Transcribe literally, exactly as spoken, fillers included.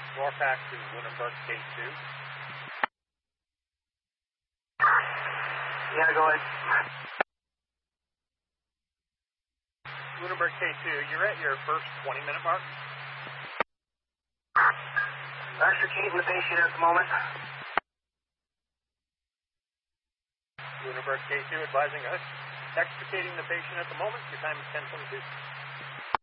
Norpac to Lunenburg K two. Yeah, go ahead. Lunenburg K two, you're at your first twenty minute mark. Extricating the patient at the moment. Lunenburg K two advising us. Extricating the patient at the moment. Your time is ten twenty-two.